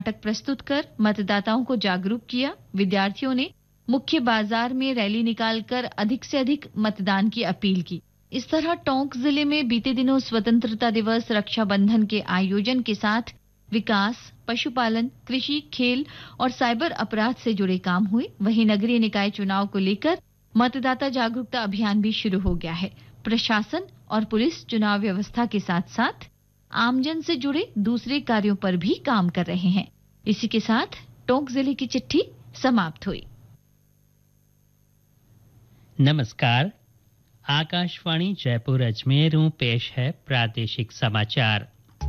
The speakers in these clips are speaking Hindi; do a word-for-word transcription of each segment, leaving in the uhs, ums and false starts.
नाटक प्रस्तुत कर मतदाताओं को जागरूक किया। विद्यार्थियों ने मुख्य बाजार में रैली निकालकर अधिक से अधिक मतदान की अपील की। इस तरह टोंक जिले में बीते दिनों स्वतंत्रता दिवस, रक्षाबंधन के आयोजन के साथ विकास, पशुपालन, कृषि, खेल और साइबर अपराध से जुड़े काम हुए। वहीं नगरीय निकाय चुनाव को लेकर मतदाता जागरूकता अभियान भी शुरू हो गया है। प्रशासन और पुलिस चुनाव व्यवस्था के साथ साथ आमजन से जुड़े दूसरे कार्यों पर भी काम कर रहे हैं। इसी के साथ टोंक जिले की चिट्ठी समाप्त हुई। नमस्कार, आकाशवाणी जयपुर अजमेर में पेश है प्रादेशिक समाचार।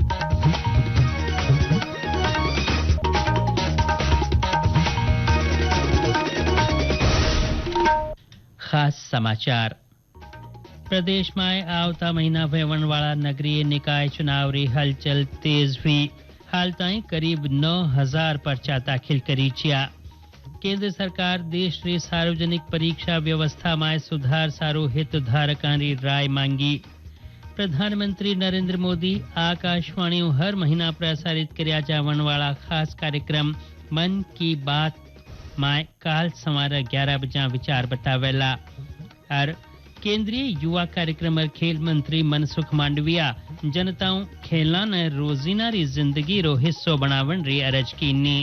खास समाचार। प्रदेश में आवता महीना वहेवणवाड़ा नगरीय निकाय चुनाव री हलचल तेज हुई। हाल ताईं करीब नौ हजार पर्चा दाखिल करी छिया। केंद्र सरकार देश री सार्वजनिक परीक्षा व्यवस्था में सुधार सारू हितधारकां री राय मांगी। प्रधानमंत्री नरेंद्र मोदी आकाशवाणी हर महीना प्रसारित कर्या जावणवाड़ा खास कार्यक्रम मन की बात में काल सवारे ग्यारह बजे विचार बतावेला। और केंद्रीय युवा कार्यक्रम और खेल मंत्री मनसुख मांडविया जनताओं खेलना ने रोजीना री जिंदगी रो हिस्सो बनावन री अरज कीनी।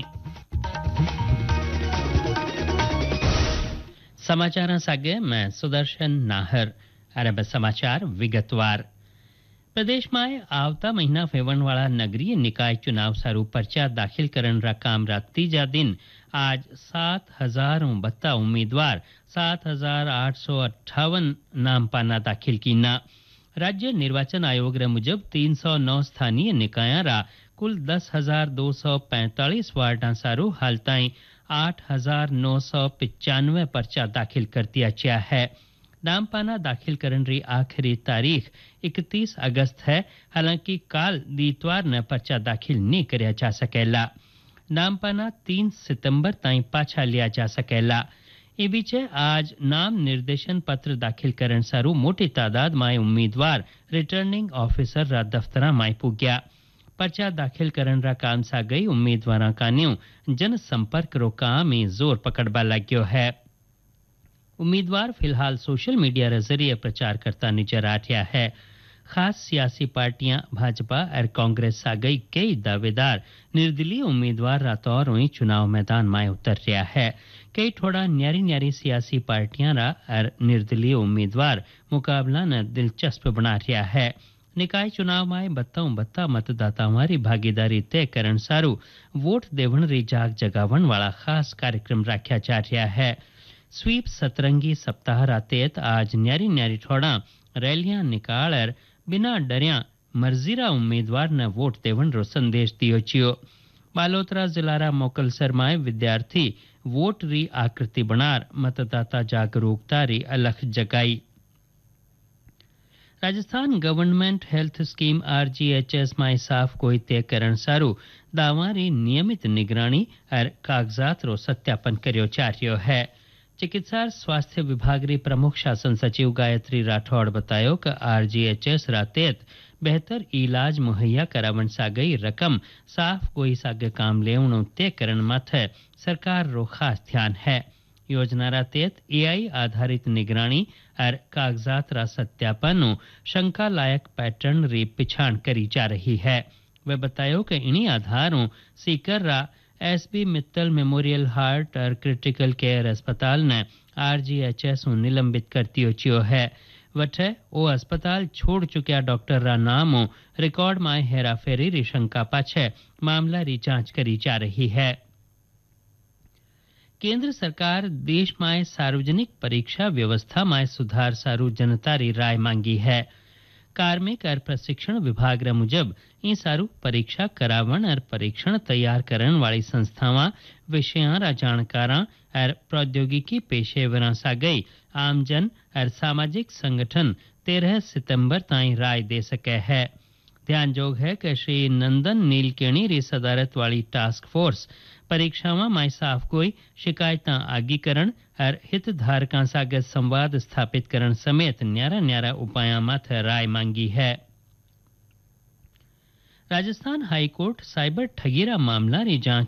समाचार सागे मैं सुदर्शन नाहर। अरब समाचार विगतवार। प्रदेश में आवता महीना वहेवणवाड़ा नगरीय निकाय चुनाव सारू पर्चा दाखिल करन रा काम रा तीजा दिन आज सात हजार बत्ता उम्मीदवार सात हजार आठ सौ अट्ठावन नाम पाना दाखिल कीना। राज्य निर्वाचन आयोग रे मुजब तीन सौ नौ स्थानीय निकायां रा कुल दस हजार दो सौ पैंतालीस वार्डा सारू हाल ताईं आठ हजार नौ सौ पिचानवे पर्चा दाखिल कर दिया गया है। नाम पाना दाखिल करने री आखिरी तारीख इकतीस अगस्त है। हालांकि काल दीतवार न पर्चा दाखिल नहीं करया जा सकेला। नाम पाना तीन सितंबर ताईं पाछा लिया जा सकेला। ए बीचे आज नाम निर्देशन पत्र दाखिल करन सारू मोटी तादाद में उम्मीदवार रिटर्निंग ऑफिसर रा दफ्तरा में पुग्या। पर्चा दाखिल करन रा काम सा गई उम्मीदवार का न्यू जनसंपर्क रो काम में जोर पकड़बा लाग्यो है। उम्मीदवार फिलहाल सोशल मीडिया रे जरिए प्रचार करता नजर आ रहा है। खास सियासी पार्टियां भाजपा और कांग्रेस सा गई कई दावेदार निर्दलीय उम्मीदवार रा तौर ही चुनाव मैदान में उतर रहा है। कई थोड़ा न्यारी न्यारी सियासी पार्टियां रा और निर्दलीय उम्मीदवार मुकाबला न दिलचस्प बना रहा है। निकाय चुनाव में बत्ता बत्ता मतदाताओं री भागीदारी तय करन सारू वोट देवण री जाग जगावण वाला खास कार्यक्रम रखा जा रहा है। स्वीप सतरंगी सप्ताह रातेत आज न्यारी न्यारी ठोड़ा रैलियां निकाल और बिना डरिया मर्जीरा उम्मीदवार ने वोट देवण रो संदेश दियो छियो। बालोतरा जिलारा मोकलसर में विद्यार्थी वोट री आकृति बनार मतदाता जागरूकता री अलख जगाई। Rajasthan government health scheme RGHS में साफ कोई तय करण सारू दावा री नियमित निगरानी और कागजात रो सत्यापन कर्यो जा रह्यो है। चिकित्सा स्वास्थ्य विभाग री प्रमुख शासन सचिव गायत्री राठौड़ बतायो कि आरजीएचएस रातेत बेहतर इलाज मुहैया करावन सा गई रकम साफ कोई सागे काम लेवणो तय करण माथे सरकार रो खास ध्यान है। योजना रातेत एआई आधारित निगरानी और कागजात रा सत्यापन शंका लायक पैटर्न री पिछाण करी जा रही है। वे बतायो कि इन्हीं आधारों सीकर रा एसबी मित्तल मेमोरियल हार्ट और क्रिटिकल केयर अस्पताल ने आरजीएचएस निलंबित कर दियो चियो है। वठे वो अस्पताल छोड़ चुकिया डॉक्टर रा नाम रिकॉर्ड में हेराफेरी री शंका पाछे मामला री जांच करी जा रही है। केंद्र सरकार देश में सार्वजनिक परीक्षा व्यवस्था में सुधार सारू जनता री राय मांगी है। कार्मिक और प्रशिक्षण विभाग रे मुजब ई सारू परीक्षा करावन और परीक्षण तैयार करन वाली संस्थावां विषयां रा जानकारां और प्रौद्योगिकी पेशेवरां सा गई आमजन और सामाजिक संगठन तेरह सितंबर ताईं राय दे सके है। ध्यान जोग है कि श्री नंदन नीलकेणी री सदारत वाली टास्क फोर्स परीक्षावां में साफ कोई शिकायतां आगीकरण और हितधारकां सागे संवाद स्थापित करण समेत न्यारा न्यारा उपायां माथे राय मांगी है। राजस्थान हाईकोर्ट साइबर ठगीरा मामला री जांच